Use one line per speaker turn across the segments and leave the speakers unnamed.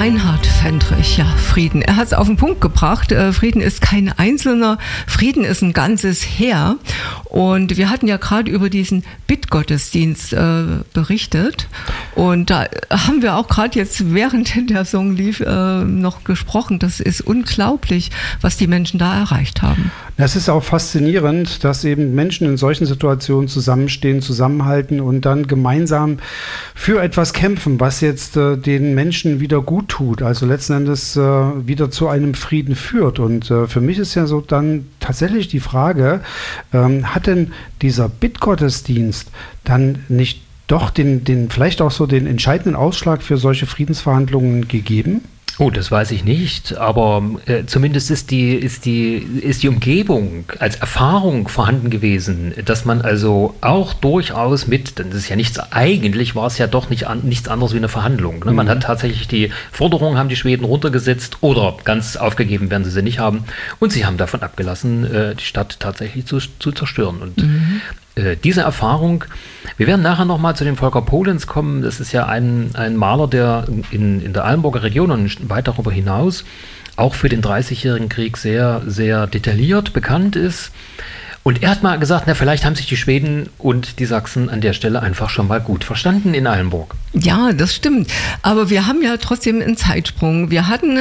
Reinhard Fendrich, ja, Frieden. Er hat es auf den Punkt gebracht. Frieden ist kein einzelner, Frieden ist ein ganzes Heer. Und wir hatten ja gerade über diesen Bittgottesdienst berichtet. Und da haben wir auch gerade jetzt, während der Song lief, noch gesprochen. Das ist unglaublich, was die Menschen da erreicht haben.
Es ist auch faszinierend, dass eben Menschen in solchen Situationen zusammenstehen, zusammenhalten und dann gemeinsam für etwas kämpfen, was jetzt den Menschen wieder gut tut, also letzten Endes wieder zu einem Frieden führt. Und für mich ist ja so dann tatsächlich die Frage, hat denn dieser Bittgottesdienst dann nicht doch vielleicht auch so den entscheidenden Ausschlag für solche Friedensverhandlungen gegeben?
Oh, das weiß ich nicht, aber zumindest ist die Umgebung als Erfahrung vorhanden gewesen, dass man also auch durchaus denn das ist ja eigentlich war es ja doch nichts anderes wie eine Verhandlung. Ne? Man hat tatsächlich die Forderungen, haben die Schweden runtergesetzt oder ganz aufgegeben werden sie nicht haben und sie haben davon abgelassen, die Stadt tatsächlich zu zerstören. Und diese Erfahrung, wir werden nachher nochmal zu dem Volker Polenz kommen, das ist ja ein Maler, der in der Eilenburger Region und weit darüber hinaus auch für den 30-jährigen Krieg sehr, sehr detailliert bekannt ist. Und er hat mal gesagt, vielleicht haben sich die Schweden und die Sachsen an der Stelle einfach schon mal gut verstanden in Eilenburg.
Ja, das stimmt. Aber wir haben ja trotzdem einen Zeitsprung. Wir hatten,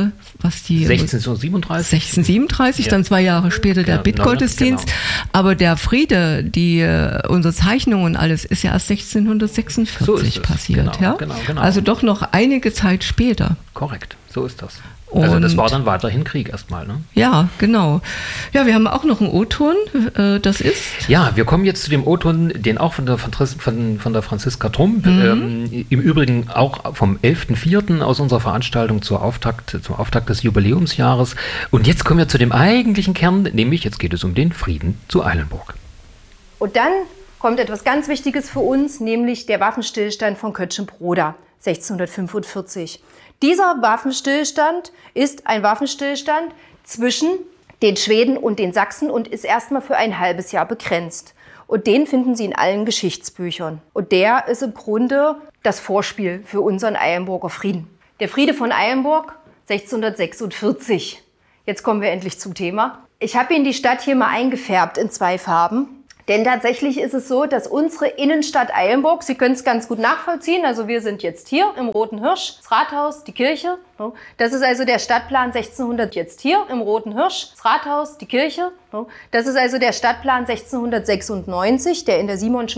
1637,
Ja.
Dann 2 Jahre später der Bittgottesdienst.
Genau.
Aber der Friede, die Unterzeichnung und alles, ist ja erst 1646 passiert.
Genau,
ja?
genau.
Also doch noch einige Zeit später.
Korrekt, so ist das. Also das war dann weiterhin Krieg erstmal, ne?
Ja, genau. Ja, wir haben auch noch einen O-Ton, das ist...
Ja, wir kommen jetzt zu dem O-Ton, den auch von der Franziska Trump, im Übrigen auch vom 11.04. aus unserer Veranstaltung zum Auftakt des Jubiläumsjahres. Und jetzt kommen wir zu dem eigentlichen Kern, nämlich jetzt geht es um den Frieden zu Eilenburg.
Und dann kommt etwas ganz Wichtiges für uns, nämlich der Waffenstillstand von Kötschenbroda 1645. Dieser Waffenstillstand ist ein Waffenstillstand zwischen den Schweden und den Sachsen und ist erstmal für ein halbes Jahr begrenzt. Und den finden Sie in allen Geschichtsbüchern. Und der ist im Grunde das Vorspiel für unseren Eilenburger Frieden. Der Friede von Eilenburg 1646. Jetzt kommen wir endlich zum Thema. Ich habe Ihnen die Stadt hier mal eingefärbt in 2 Farben. Denn tatsächlich ist es so, dass unsere Innenstadt Eilenburg, Sie können es ganz gut nachvollziehen, also wir sind jetzt hier im Roten Hirsch, das Rathaus, die Kirche. Das ist also der Stadtplan 1600 jetzt hier im Roten Hirsch, das Rathaus, die Kirche. Das ist also der Stadtplan 1696, der in der Simon